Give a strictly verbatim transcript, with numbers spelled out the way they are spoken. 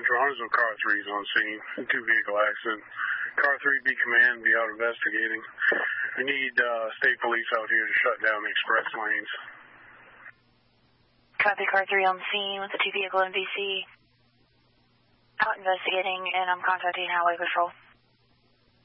Central Huntersville, car three is on scene, two vehicle accident. Car three B command, be out investigating. We need uh, state police out here to shut down the express lanes. Copy, car three on scene with the two vehicle M V C. Out investigating, and I'm contacting Highway Patrol.